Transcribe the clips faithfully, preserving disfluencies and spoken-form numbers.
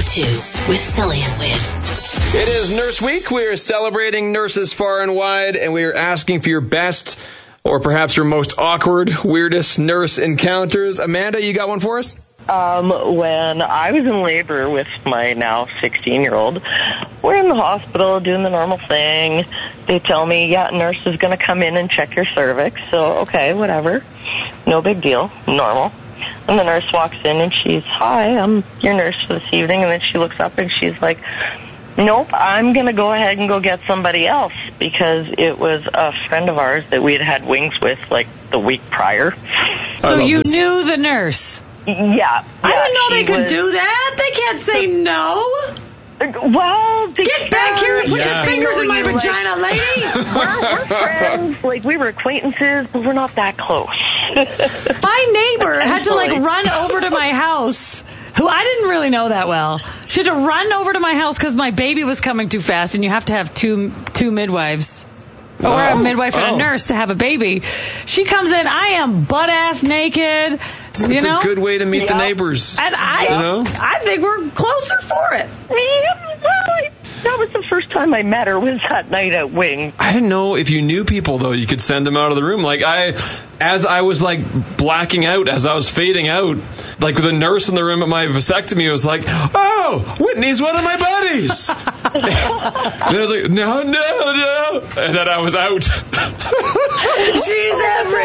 two with Sully and Win. It is Nurse Week. We are celebrating nurses far and wide, and we are asking for your best or perhaps your most awkward, weirdest nurse encounters. Amanda, you got one for us? Um, when I was in labor with my now sixteen-year-old, we're in the hospital doing the normal thing. They tell me, yeah, nurse is going to come in and check your cervix. So, okay, whatever. No big deal. Normal. And the nurse walks in and she's, hi, I'm your nurse for this evening. And then she looks up and she's like, nope, I'm going to go ahead and go get somebody else, because it was a friend of ours that we had had wings with like the week prior. So you this. knew the nurse? Yeah. yeah I didn't know they could was, do that. They can't say no. Well, Get back here and put Yeah. your fingers in my You're vagina, like, lady. we're, we're friends. Like, we were acquaintances, but we're not that close. My neighbor had to, like, run over to my house, who I didn't really know that well. She had to run over to my house because my baby was coming too fast, and you have to have two two midwives. Or Oh. a midwife and Oh. a nurse to have a baby. She comes in, I am butt-ass naked, you It's know? a good way to meet the Yeah. neighbors. And I, You know? I think we're closer for it. Yeah, well, I- that was the first time I met her, was that night at Wing. I didn't know if you knew people, though, you could send them out of the room. Like, I, as I was, like, blacking out, as I was fading out, like, the nurse in the room at my vasectomy was like, oh, Whitney's one of my buddies. And I was like, no, no, no. And then I was out. She's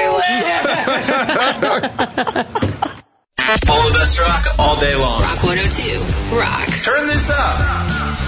everywhere. All the best rock all day long. Rock one oh two rocks. Turn this up.